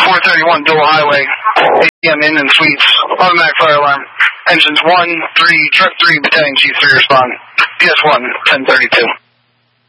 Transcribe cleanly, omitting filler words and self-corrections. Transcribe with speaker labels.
Speaker 1: 431 Dual Highway, ATM Inn and Suites, automatic fire alarm, engines 1, 3, truck 3, battalion chief 3 respond, PS1, 1032.